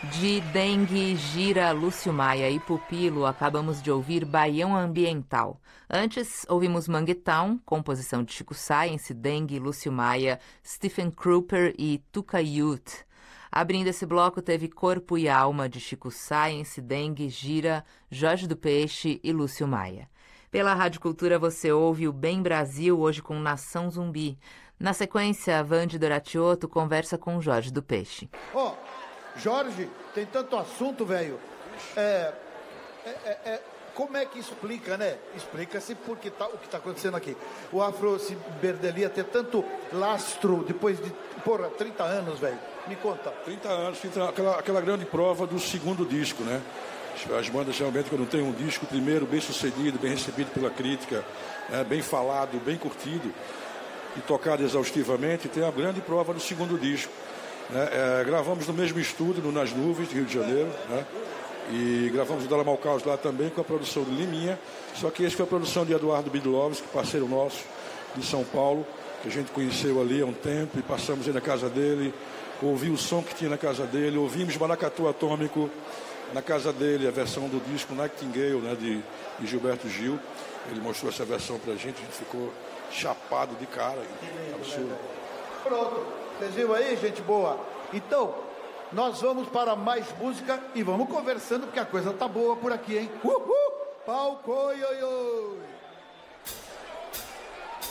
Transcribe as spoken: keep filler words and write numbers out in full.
De Dengue, Gira, Lúcio Maia e Pupilo, acabamos de ouvir Baião Ambiental. Antes, ouvimos Manguetown, composição de Chico Science, Dengue, Lúcio Maia, Stephen Kruper e Tuca Youth. Abrindo esse bloco, teve Corpo e Alma, de Chico Science, Dengue, Gira, Jorge do Peixe e Lúcio Maia. Pela Rádio Cultura você ouve o Bem Brasil, hoje com Nação Zumbi. Na sequência, a Vande Doratioto conversa com Jorge do Peixe. Ó... Oh. Jorge, tem tanto assunto, velho. É, é, é, é, como é que explica, né? Explica-se porque tá, o que está acontecendo aqui. O Afro-Ciberdelia ter tanto lastro depois de, porra, trinta anos, velho. Me conta. trinta anos, aquela, aquela grande prova do segundo disco, né? As bandas, geralmente, quando tem um disco, primeiro, bem sucedido, bem recebido pela crítica, é, bem falado, bem curtido e tocado exaustivamente, tem a grande prova do segundo disco. É, é, gravamos no mesmo estúdio, no Nas Nuvens, de Rio de Janeiro, né? E gravamos o Dala Malcaus lá também com a produção de Liminha, só que esse foi a produção de Eduardo Bidlovski, parceiro nosso de São Paulo, que a gente conheceu ali há um tempo e passamos aí na casa dele, ouvi o som que tinha na casa dele, ouvimos Maracatu Atômico na casa dele, a versão do disco Nightingale, né, de, de Gilberto Gil. Ele mostrou essa versão pra gente, a gente ficou chapado de cara, absurdo. Pronto. Vocês viram aí, gente boa? Então, nós vamos para mais música e vamos conversando, porque a coisa tá boa por aqui, hein? Uhul! Palco, oi, oi, oi!